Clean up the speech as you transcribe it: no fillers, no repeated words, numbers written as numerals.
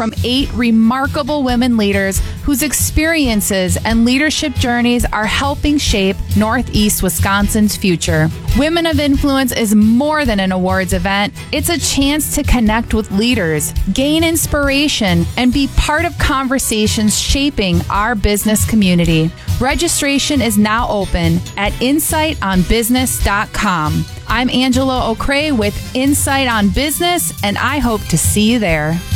from 8 remarkable women leaders whose experiences and leadership journeys are helping shape Northeast Wisconsin's future. Women of Influence is more than an awards event. It's a chance to connect with leaders, gain inspiration, and be part of conversations shaping our business community. Registration is now open at insightonbusiness.com. I'm Angela O'Cray with Insight on Business, and I hope to see you there.